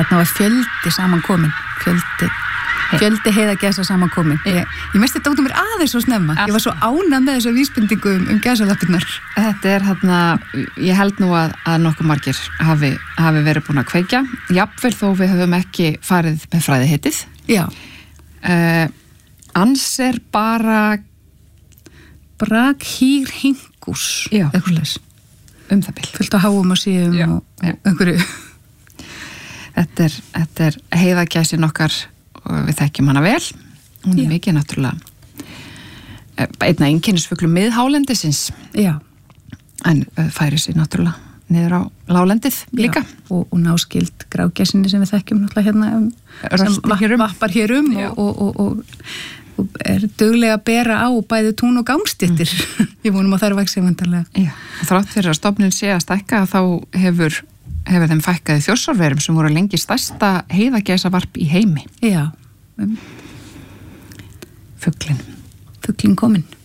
þarna var fjöldi samankomin, fjöldi heiðagæsa samankomin. Ég misti þetta út mér aðeins svo snemma. Ég var svo ánægð með þessu vísbendingu gæsalappirnar. Þetta þarna, ég held nú að nokkuð margir hafi verið búin að kveikja. Jafnvel þó við höfum ekki farið með fræðiheitið. Já. Ans bara Braghýrhingus. Já. Eitthvað leys. Það bil. Fullt á háum og síðum og einhverju. Þetta heiðagæsin okkar og við þekkjum hana vel. Hún mikið náttúrulega einna einkennisfuglum miðhálendisins. Já. En færi sér náttúrulega niður á lálendið líka. Og náskild grágæsinni sem við þekkjum náttúrulega hérna sem vappar hér og er duglega að bera á bæði tún og gangstéttir. Ég vonum að það vaxi vantarlega. Já. Þrátt fyrir að stofnun sé að stækka þá hefur þeim fækkaði Þjórsárverum sem voru lengi stærsta heiðagæsavarp í heimi. Já. Fuglinn Fuglinn kominn.